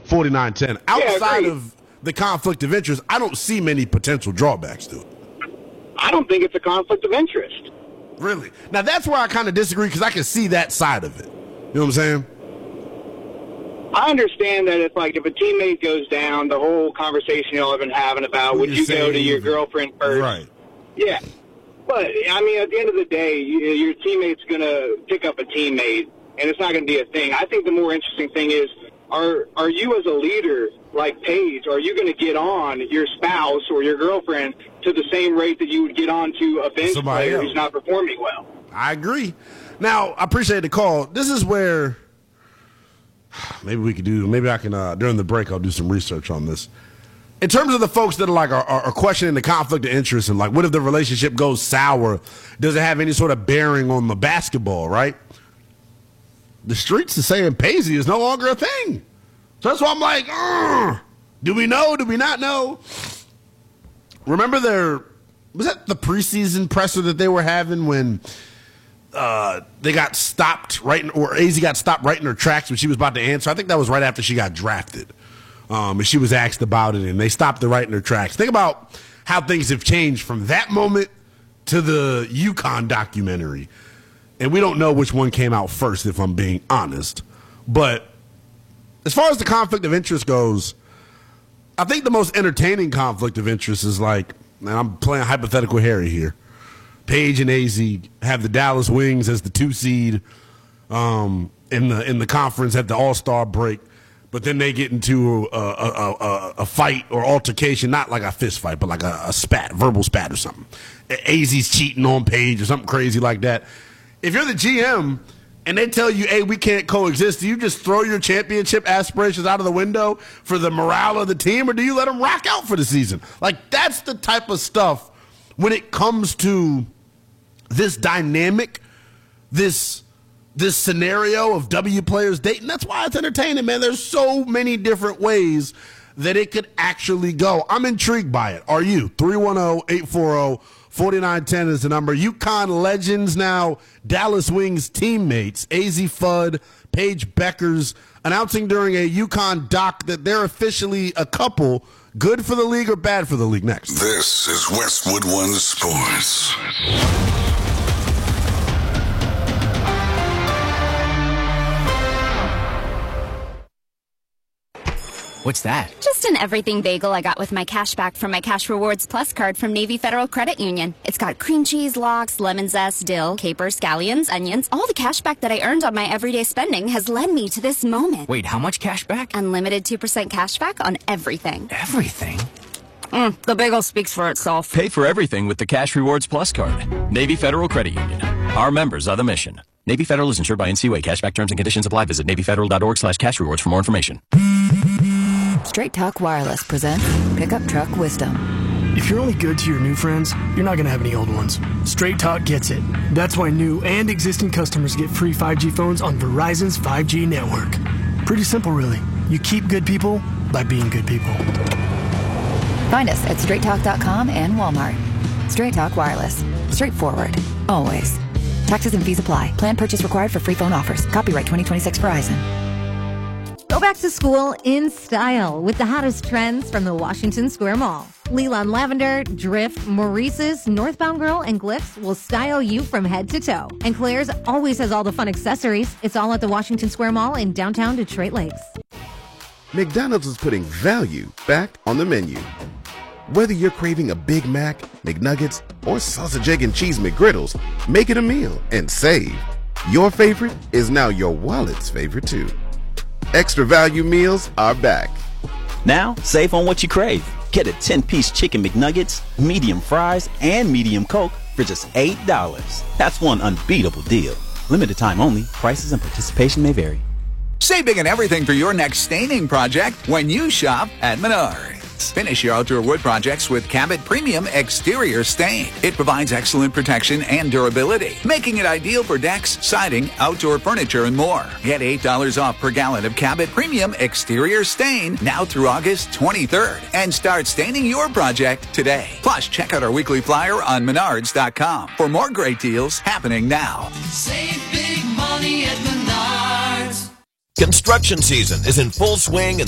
4910. Outside agreed. of the conflict of interest, I don't see many potential drawbacks to it. I don't think it's a conflict of interest. Really? Now, that's where I kind of disagree because I can see that side of it. You know what I'm saying? I understand that if a teammate goes down, the whole conversation y'all have been having about would you go to your girlfriend first? Right. Yeah. But, I mean, at the end of the day, your teammate's going to pick up a teammate, and it's not going to be a thing. I think the more interesting thing is, are you as a leader, like Paige, are you going to get on your spouse or your girlfriend to the same rate that you would get on to a bench player who's not performing well? I agree. Now, I appreciate the call. This is where maybe I can, during the break, I'll do some research on this. In terms of the folks that are questioning the conflict of interest and what if the relationship goes sour? Does it have any sort of bearing on the basketball, right? The streets are saying Paisley is no longer a thing. So that's why I'm like, do we know? Do we not know? Remember was that the preseason presser that they were having when they got stopped or AZ got stopped right in her tracks when she was about to answer? I think that was right after she got drafted. And she was asked about it, and they stopped her right in her tracks. Think about how things have changed from that moment to the UConn documentary. And we don't know which one came out first, if I'm being honest. But as far as the conflict of interest goes, I think the most entertaining conflict of interest is and I'm playing hypothetical Harry here. Paige and AZ have the Dallas Wings as the 2 seed in the conference at the All-Star break. But then they get into a fight or altercation, not like a fist fight, but like a verbal spat or something. AZ's cheating on Paige or something crazy like that. If you're the GM and they tell you, hey, we can't coexist, do you just throw your championship aspirations out of the window for the morale of the team, or do you let them rock out for the season? That's the type of stuff when it comes to this dynamic, this scenario of W players dating. That's why it's entertaining, man. There's so many different ways that it could actually go. I'm intrigued by it. Are you? 310-840-4910 is the number. UConn legends now, Dallas Wings teammates, AZ Fudd, Paige Beckers, announcing during a UConn doc that they're officially a couple. Good for the league or bad for the league? Next. This is Westwood One Sports. What's that? Just an everything bagel I got with my cash back from my Cash Rewards Plus card from Navy Federal Credit Union. It's got cream cheese, lox, lemon zest, dill, capers, scallions, onions. All the cash back that I earned on my everyday spending has led me to this moment. Wait, how much cash back? Unlimited 2% cash back on everything. Everything? The bagel speaks for itself. Pay for everything with the Cash Rewards Plus card. Navy Federal Credit Union. Our members are the mission. Navy Federal is insured by NCUA. Cashback terms and conditions apply. Visit NavyFederal.org/cash rewards for more information. Straight Talk Wireless presents Pickup Truck Wisdom. If you're only good to your new friends, you're not going to have any old ones. Straight Talk gets it. That's why new and existing customers get free 5G phones on Verizon's 5G network. Pretty simple, really. You keep good people by being good people. Find us at straighttalk.com and Walmart. Straight Talk Wireless. Straightforward. Always. Taxes and fees apply. Plan purchase required for free phone offers. Copyright 2026 Verizon. Go back to school in style with the hottest trends from the Washington Square Mall. Leland Lavender, Drift, Maurice's, Northbound Girl, and Glyphs will style you from head to toe. And Claire's always has all the fun accessories. It's all at the Washington Square Mall in downtown Detroit Lakes. McDonald's is putting value back on the menu. Whether you're craving a Big Mac, McNuggets, or sausage, egg, and cheese McGriddles, make it a meal and save. Your favorite is now your wallet's favorite too. Extra value meals are back. Now, save on what you crave. Get a 10-piece chicken McNuggets, medium fries, and medium Coke for just $8. That's one unbeatable deal. Limited time only. Prices and participation may vary. Save big on everything for your next staining project when you shop at Menards. Finish your outdoor wood projects with Cabot Premium Exterior Stain. It provides excellent protection and durability, making it ideal for decks, siding, outdoor furniture, and more. Get $8 off per gallon of Cabot Premium Exterior Stain now through August 23rd and start staining your project today. Plus, check out our weekly flyer on Menards.com for more great deals happening now. Save big money at Menards. Construction season is in full swing